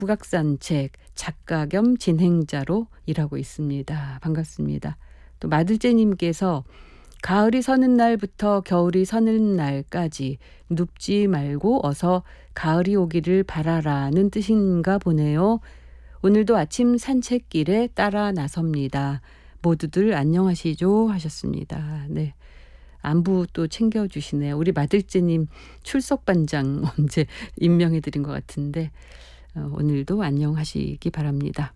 북악산책 작가 겸 진행자로 일하고 있습니다. 반갑습니다. 또 마들째님께서 가을이 서는 날부터 겨울이 서는 날까지 눕지 말고 어서 가을이 오기를 바라라는 뜻인가 보네요. 오늘도 아침 산책길에 따라 나섭니다. 모두들 안녕하시죠? 하셨습니다. 네. 안부 또 챙겨주시네요. 우리 마들째님 출석반장 언제 임명해드린 것 같은데 오늘도 안녕하시기 바랍니다.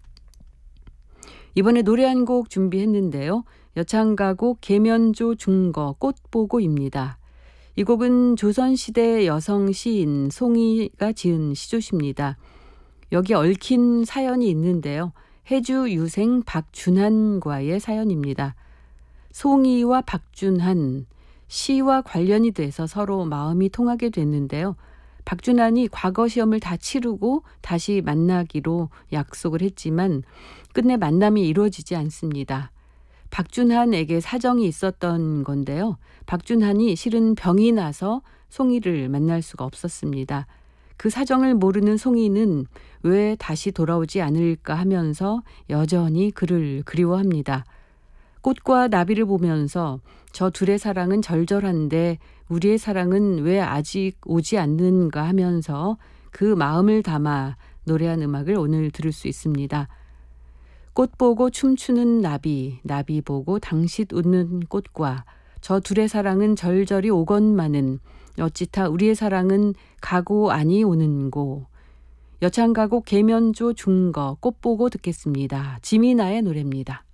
이번에 노래 한 곡 준비했는데요. 여창가곡 계면조 중거 꽃보고입니다. 이 곡은 조선시대 여성 시인 송이가 지은 시조시입니다. 여기 얽힌 사연이 있는데요. 해주 유생 박준한과의 사연입니다. 송이와 박준한 시와 관련이 돼서 서로 마음이 통하게 됐는데요. 박준한이 과거 시험을 다 치르고 다시 만나기로 약속을 했지만 끝내 만남이 이루어지지 않습니다. 박준한에게 사정이 있었던 건데요. 박준한이 실은 병이 나서 송이를 만날 수가 없었습니다. 그 사정을 모르는 송이는 왜 다시 돌아오지 않을까 하면서 여전히 그를 그리워합니다. 꽃과 나비를 보면서 저 둘의 사랑은 절절한데 우리의 사랑은 왜 아직 오지 않는가 하면서 그 마음을 담아 노래한 음악을 오늘 들을 수 있습니다. 꽃 보고 춤추는 나비, 나비 보고 당sit 웃는 꽃과 저 둘의 사랑은 절절히 오건만은 어찌타 우리의 사랑은 가고 아니 오는고. 여창가곡 계면조 중거 꽃 보고 듣겠습니다. 지미나의 노래입니다.